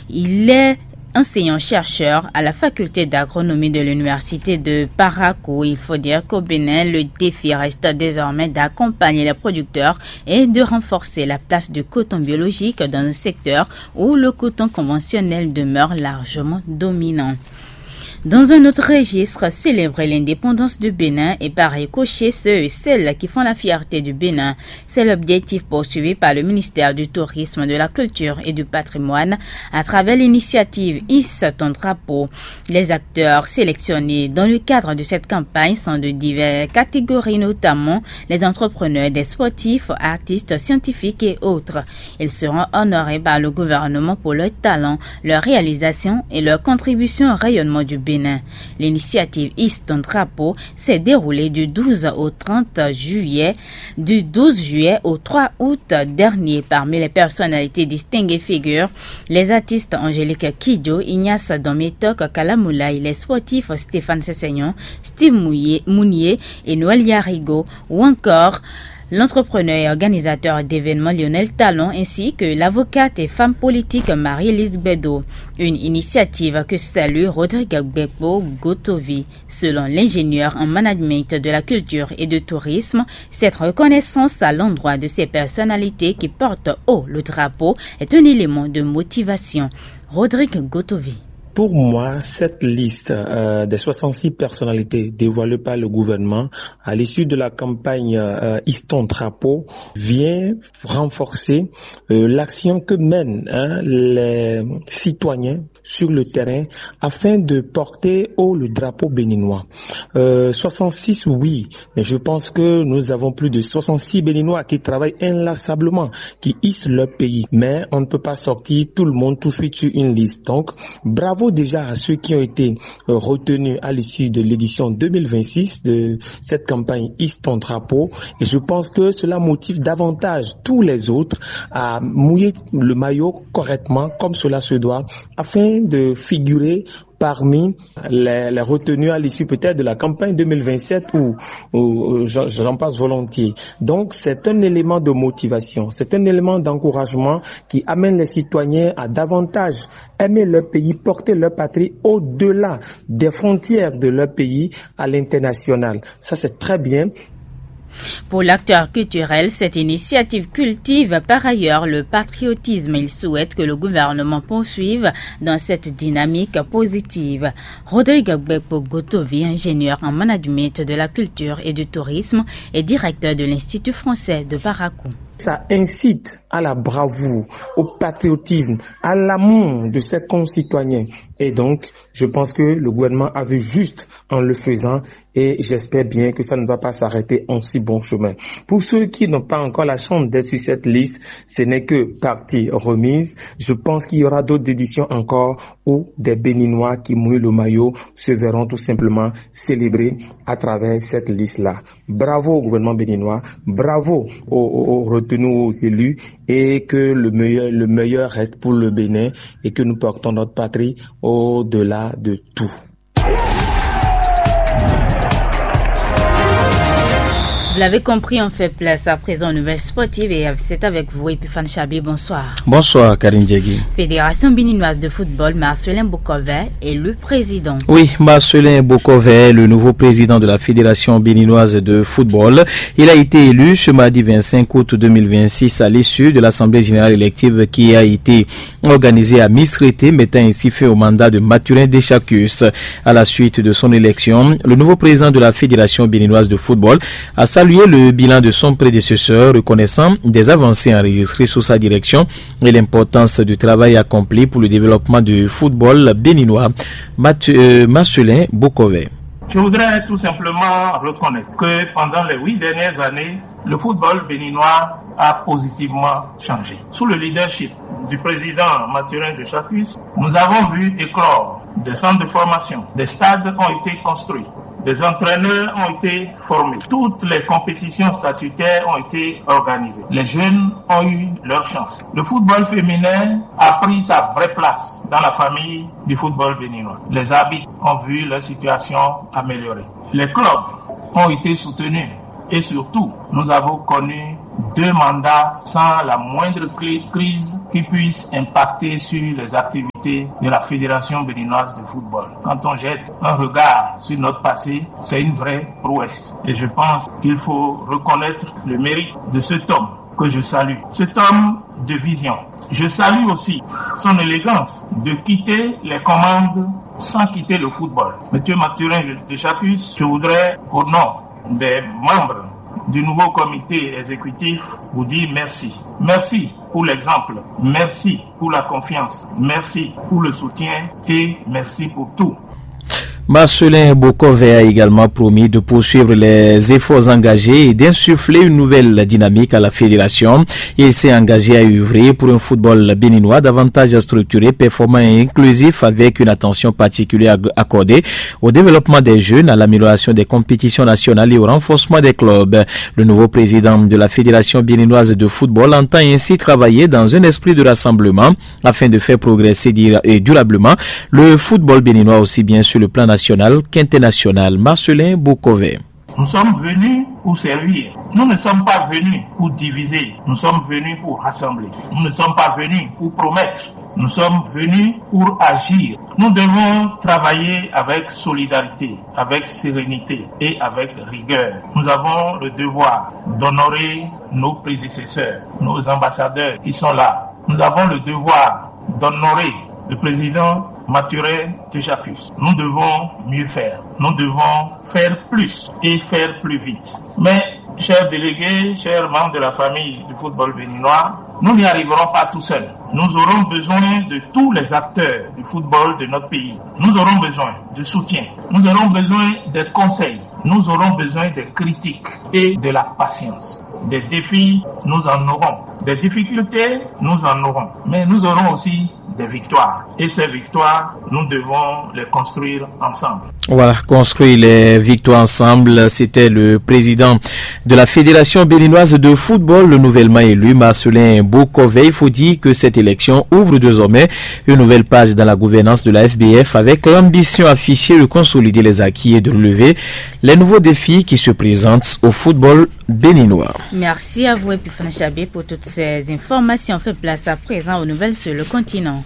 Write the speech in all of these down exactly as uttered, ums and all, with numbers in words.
Il est enseignant-chercheur à la faculté d'agronomie de l'université de Parakou. Il faut dire qu'au Bénin, le défi reste désormais d'accompagner les producteurs et de renforcer la place du coton biologique dans un secteur où le coton conventionnel demeure largement dominant. Dans un autre registre, célébrer l'indépendance du Bénin et par ricochet ceux et celles qui font la fierté du Bénin. C'est l'objectif poursuivi par le ministère du Tourisme, de la Culture et du Patrimoine à travers l'initiative Hisse ton drapeau. Les acteurs sélectionnés dans le cadre de cette campagne sont de diverses catégories, notamment les entrepreneurs, des sportifs, artistes, scientifiques et autres. Ils seront honorés par le gouvernement pour leur talent, leur réalisation et leur contribution au rayonnement du Bénin. L'initiative Hisse ton drapeau s'est déroulée du douze au trente juillet, du douze juillet au trois août dernier. Parmi les personnalités distinguées figurent les artistes Angélique Kidjo, Ignace Dométoc Kalamoulaye, les sportifs Stéphane Sessegnon, Steve Mounier et Noël Yarigo, ou encore l'entrepreneur et organisateur d'événements Lionel Talon, ainsi que l'avocate et femme politique Marie-Lise Bedo. Une initiative que salue Rodrigue Gbekpo Gotovi. Selon l'ingénieur en management de la culture et du tourisme, cette reconnaissance à l'endroit de ces personnalités qui portent haut le drapeau est un élément de motivation. Rodrigue Gotovi. Pour moi, cette liste euh, des soixante-six personnalités dévoilées par le gouvernement à l'issue de la campagne euh, Hisse ton drapeau vient renforcer euh, l'action que mènent hein, les citoyens sur le terrain afin de porter haut le drapeau béninois. Euh, soixante-six, oui, mais je pense que nous avons plus de soixante-six Béninois qui travaillent inlassablement, qui hissent leur pays. Mais on ne peut pas sortir tout le monde tout de suite sur une liste. Donc, bravo déjà à ceux qui ont été euh, retenus à l'issue de l'édition deux mille vingt-six de cette campagne Hisse ton drapeau. Et je pense que cela motive davantage tous les autres à mouiller le maillot correctement, comme cela se doit, afin de figurer parmi les, les retenus à l'issue peut-être de la campagne deux mille vingt-sept où, où j'en, j'en passe volontiers. Donc c'est un élément de motivation, c'est un élément d'encouragement qui amène les citoyens à davantage aimer leur pays, porter leur patrie au-delà des frontières de leur pays à l'international. Ça c'est très bien. Pour l'acteur culturel, cette initiative cultive par ailleurs le patriotisme. Il souhaite que le gouvernement poursuive dans cette dynamique positive. Rodrigue Gbekpo Gotovi, ingénieur en management de la culture et du tourisme et directeur de l'Institut français de Parakou. Ça incite à la bravoure, au patriotisme, à l'amour de ses concitoyens. Et donc, je pense que le gouvernement avait juste en le faisant et j'espère bien que ça ne va pas s'arrêter en si bon chemin. Pour ceux qui n'ont pas encore la chance d'être sur cette liste, ce n'est que partie remise. Je pense qu'il y aura d'autres éditions encore où des Béninois qui mouillent le maillot se verront tout simplement célébrer à travers cette liste-là. Bravo au gouvernement béninois, bravo aux, aux retenus, aux élus et que le meilleur, le meilleur reste pour le Bénin et que nous portons notre patrie au-delà de tout. Vous l'avez compris, on fait place à présent aux nouvelles sportives et c'est avec vous, Epifane Chabi, bonsoir. Bonsoir, Karine Diegui. Fédération béninoise de football, Marcelin Bokové est le président. Oui, Marcelin Bokové, le nouveau président de la Fédération béninoise de football. Il a été élu ce mardi vingt-cinq août deux mille vingt-six à l'issue de l'Assemblée générale élective qui a été organisée à Misrété, mettant ainsi fin au mandat de Mathurin Deschacus. À la suite de son élection, le nouveau président de la Fédération béninoise de football a salué le bilan de son prédécesseur, reconnaissant des avancées enregistrées sous sa direction et l'importance du travail accompli pour le développement du football béninois. Mathieu, Marcelin Bokové. Je voudrais tout simplement reconnaître que pendant les huit dernières années, le football béninois a positivement changé. Sous le leadership du président Mathurin Deschacus, nous avons vu éclore des centres de formation, des stades ont été construits, des entraîneurs ont été formés. Toutes les compétitions statutaires ont été organisées. Les jeunes ont eu leur chance. Le football féminin a pris sa vraie place dans la famille du football béninois. Les arbitres ont vu leur situation améliorée. Les clubs ont été soutenus. Et surtout, nous avons connu deux mandats sans la moindre crise qui puisse impacter sur les activités de la Fédération béninoise de football. Quand on jette un regard sur notre passé, c'est une vraie prouesse. Et je pense qu'il faut reconnaître le mérite de cet homme que je salue, cet homme de vision. Je salue aussi son élégance de quitter les commandes sans quitter le football. Monsieur Mathurin de Chapus, je voudrais, au nom des membres du nouveau comité exécutif, vous dire merci. Merci pour l'exemple, merci pour la confiance, merci pour le soutien et merci pour tout. Marcelin Bokové a également promis de poursuivre les efforts engagés et d'insuffler une nouvelle dynamique à la fédération. Il s'est engagé à œuvrer pour un football béninois davantage structuré, performant et inclusif, avec une attention particulière accordée au développement des jeunes, à l'amélioration des compétitions nationales et au renforcement des clubs. Le nouveau président de la Fédération béninoise de football entend ainsi travailler dans un esprit de rassemblement afin de faire progresser durablement le football béninois, aussi bien sur le plan national qu'international. Marcelin Bokové. Nous sommes venus pour servir. Nous ne sommes pas venus pour diviser. Nous sommes venus pour rassembler. Nous ne sommes pas venus pour promettre. Nous sommes venus pour agir. Nous devons travailler avec solidarité, avec sérénité et avec rigueur. Nous avons le devoir d'honorer nos prédécesseurs, nos ambassadeurs qui sont là. Nous avons le devoir d'honorer le président Mathurin de Chapus. Nous devons mieux faire. Nous devons faire plus et faire plus vite. Mais, chers délégués, chers membres de la famille du football béninois, nous n'y arriverons pas tout seuls. Nous aurons besoin de tous les acteurs du football de notre pays. Nous aurons besoin de soutien. Nous aurons besoin des conseils. Nous aurons besoin des critiques et de la patience. Des défis, nous en aurons. Des difficultés, nous en aurons. Mais nous aurons aussi des victoires. Et ces victoires, nous devons les construire ensemble. Voilà, construire les victoires ensemble. C'était le président de la Fédération béninoise de football, le nouvellement élu Marcelin Bokové. Il faut dire que cette élection ouvre désormais une nouvelle page dans la gouvernance de la F B F, avec l'ambition affichée de consolider les acquis et de relever les nouveaux défis qui se présentent au football béninois. Merci à vous, Epifana Chabé, pour toutes ces informations. On fait place à présent aux nouvelles sur le continent.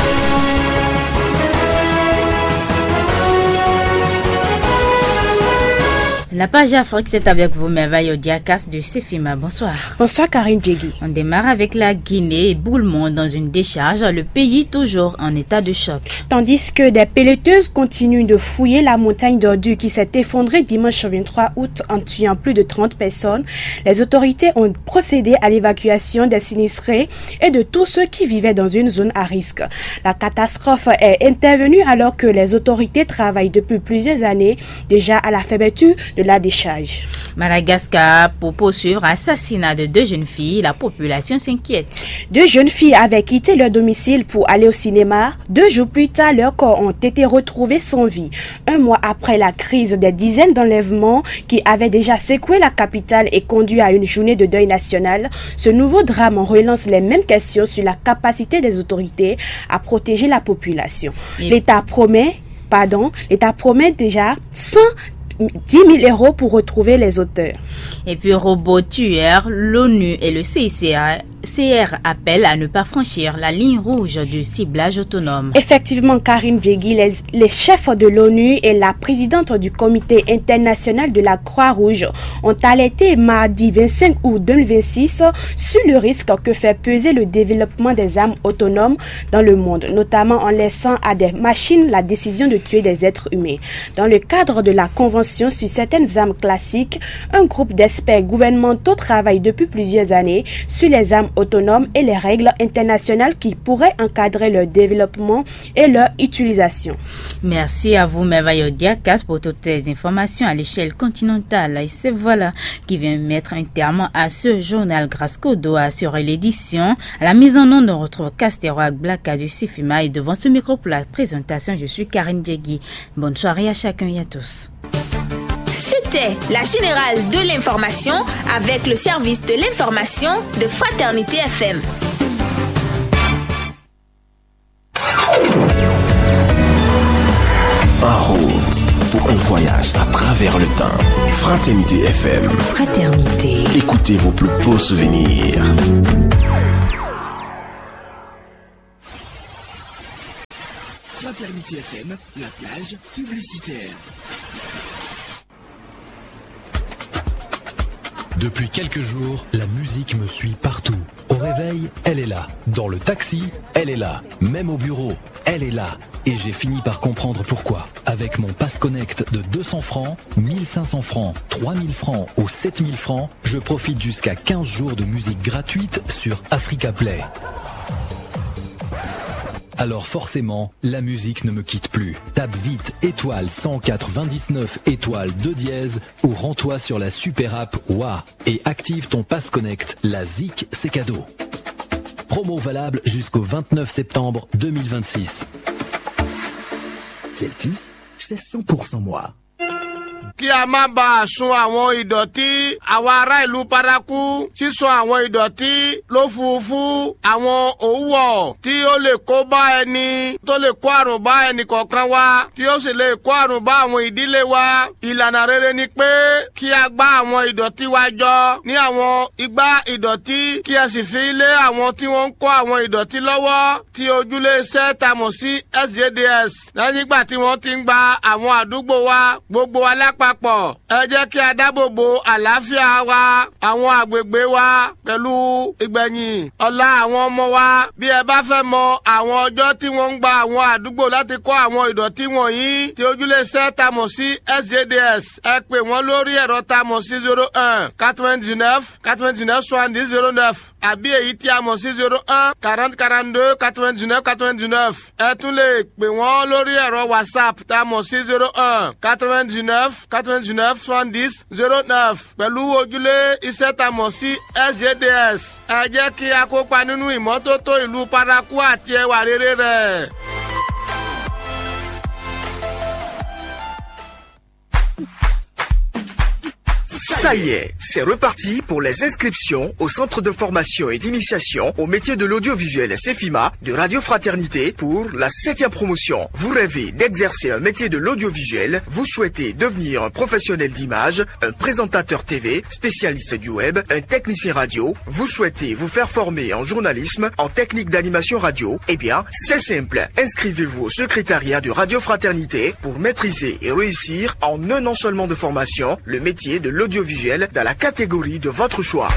La page Afrique, c'est avec vous, Merveille Diakas de Sefima. Bonsoir. Bonsoir, Karine Djegui. On démarre avec la Guinée, éboulement dans une décharge, le pays toujours en état de choc. Tandis que des pelleteuses continuent de fouiller la montagne d'ordures qui s'est effondrée dimanche vingt-trois août en tuant plus de trente personnes, les autorités ont procédé à l'évacuation des sinistrés et de tous ceux qui vivaient dans une zone à risque. La catastrophe est intervenue alors que les autorités travaillent depuis plusieurs années déjà à la fermeture de la décharge. Madagascar, pour poursuivre l'assassinat de deux jeunes filles, la population s'inquiète. Deux jeunes filles avaient quitté leur domicile pour aller au cinéma. Deux jours plus tard, leurs corps ont été retrouvés sans vie. Un mois après la crise des dizaines d'enlèvements qui avaient déjà secoué la capitale et conduit à une journée de deuil national, ce nouveau drame relance les mêmes questions sur la capacité des autorités à protéger la population. Et L'État promet, pardon, l'État promet déjà cent dix mille euros pour retrouver les auteurs. Et puis, robot tueur, l'ONU et le C I C R, C R appellent à ne pas franchir la ligne rouge du ciblage autonome. Effectivement, Karine Djegui, les, les chefs de l'ONU et la présidente du comité international de la Croix-Rouge ont alerté mardi vingt-cinq août deux mille vingt-six sur le risque que fait peser le développement des armes autonomes dans le monde, notamment en laissant à des machines la décision de tuer des êtres humains. Dans le cadre de la convention sur certaines armes classiques, un groupe d'experts gouvernementaux travaille depuis plusieurs années sur les armes autonomes et les règles internationales qui pourraient encadrer leur développement et leur utilisation. Merci à vous, Merveille Diakas, pour toutes ces informations à l'échelle continentale. Et c'est voilà qui vient mettre un terme à ce journal grâce qu'Odo a assuré l'édition. À la mise en onde, on retrouve Castéroac Blaka du Sifima et devant ce micro pour la présentation, je suis Karine Djegui. Bonne soirée à chacun et à tous. C'était la générale de l'information avec le service de l'information de Fraternité F M. En route pour On voyage à travers le temps. Fraternité F M. Fraternité. Écoutez vos plus beaux souvenirs. Fraternité F M, la plage publicitaire. Depuis quelques jours, la musique me suit partout. Au réveil, elle est là. Dans le taxi, elle est là. Même au bureau, elle est là. Et j'ai fini par comprendre pourquoi. Avec mon Pass Connect de deux cents francs, mille cinq cents francs, trois mille francs ou sept mille francs, je profite jusqu'à quinze jours de musique gratuite sur Africa Play. Alors forcément, la musique ne me quitte plus. Tape vite étoile cent quatre-vingt-dix-neuf étoile deux dièse ou rends-toi sur la super app W A et active ton Pass Connect. La Z I C, c'est cadeau. Promo valable jusqu'au vingt-neuf septembre deux mille vingt-six. Celtis, c'est cent pour cent moi. Kí a má bàa sun àwọn ìdọ̀tí àwọn ará ìlú Paraku sísun àwọn ìdọ̀tí lófurufú àwọn òwúwọ̀ tí ó lè kó bá ẹni tó lè kó àrùn bá ẹnì kọ̀ọ̀kan wa tí ó sì lè kó àrùn bá àwọn ìdílé wa. Ìlànà rere ni pé kí a gbá àwọn ìdọ̀tí wa jọ ní àwọn igbá ìdọ̀tí kí a sì fi lé àwọn tí wọ́n ń kó àwọn ìdọ̀tí lọ́wọ́ tí ojúlé iṣẹ́ ta mọ̀ sí S J D S lẹ́yìn ìgbà tí wọ́n ti ń gba àwọn àdúgbò wa gbogbo wa lápapọ̀. Ẹ jẹ́ kí a dáàbò bo àlàáfíà wa àwọn àgbègbè wa pẹ̀lú ìgbẹ̀yìn ọ̀la àwọn ọmọ wa. Bí ẹ bá fẹ́ mọ àwọn ọjọ́ tí wọ́n ń gba àwọn àdúgbò láti kó àwọn ìdọ̀tí wọ̀nyí tí ojúlé iṣẹ́ ta mọ̀ sí S J D S ẹ pè wọ́n lórí ẹ̀rọ ta mọ̀ sí zero one quatre-vingt-dix-neuf quatre-vingt-dix-neuf soixante-dix zéro neuf àbí èyí tí a mọ̀ sí zero one quarante quarante-deux quatre-vingt-dix-neuf quatre-vingt-dix-neuf. Ẹ tún lè pè wọ́n lórí ẹ̀rọ WhatsApp ta mọ̀ sí zero one quatre-vingt-dix-neuf quatre-vingt-dix-neuf soixante-dix zéro neuf pẹ̀lú ojúlé iṣẹ́ ta mọ̀ sí S J D S. Ẹ jẹ́ kí a kópa nínú ìmọ́tótó ìlú Paraku àti ẹwà rere rẹ̀. Ça y est, c'est reparti pour les inscriptions au centre de formation et d'initiation au métier de l'audiovisuel CEFIMA de Radio Fraternité pour la septième promotion. Vous rêvez d'exercer un métier de l'audiovisuel, vous souhaitez devenir un professionnel d'image, un présentateur T V, spécialiste du web, un technicien radio, vous souhaitez vous faire former en journalisme, en technique d'animation radio, eh bien, c'est simple. Inscrivez-vous au secrétariat de Radio Fraternité pour maîtriser et réussir en un an seulement de formation le métier de l'audiovisuel dans la catégorie de votre choix.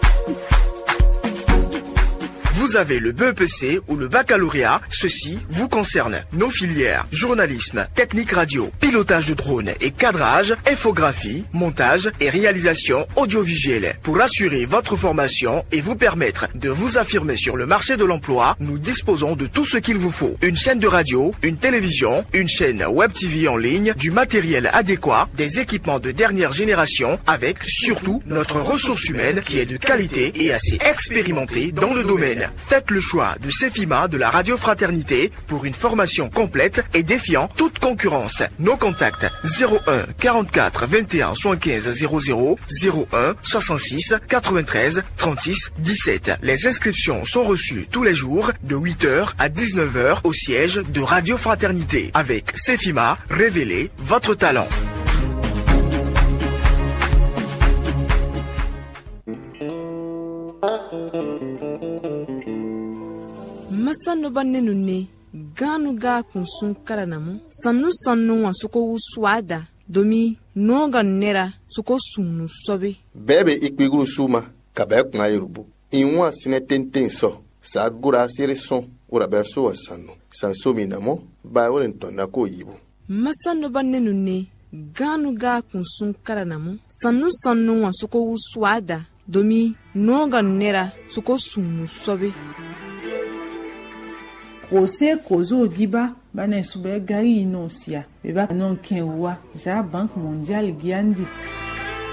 Vous avez le B E P C ou le baccalauréat, ceci vous concerne. Nos filières, journalisme, technique radio, pilotage de drone et cadrage, infographie, montage et réalisation audiovisuelle. Pour assurer votre formation et vous permettre de vous affirmer sur le marché de l'emploi, nous disposons de tout ce qu'il vous faut. Une chaîne de radio, une télévision, une chaîne web T V en ligne, du matériel adéquat, des équipements de dernière génération, avec surtout notre ressource humaine qui est de qualité et assez expérimentée dans le domaine. Faites le choix du CEFIMA de la Radio Fraternité pour une formation complète et défiant toute concurrence. Nos contacts zéro un quarante-quatre vingt et un soixante-quinze zéro zéro, zéro un soixante-six quatre-vingt-treize trente-six dix-sept. Les inscriptions sont reçues tous les jours de huit heures à dix-neuf heures au siège de Radio Fraternité. Avec CEFIMA, révélez votre talent. Masano banenu ne ganu ga kunsun karanamu sanu sanu wa suko uswada domi noga nera suko sunu sobe bebe ikpiguru suma kabe kuna yerubu inwa sine tenten so sa gura sire son ura be so wasanu sanso minamo ba woren tonna ko yibu masano banenu ne ganu ga kunsun karanamu sanu sanu wa suko uswada domi noga nera suko sunu sobe Kose kozo giba bana sube gari inosia beba non kenwa za bank mondial giandi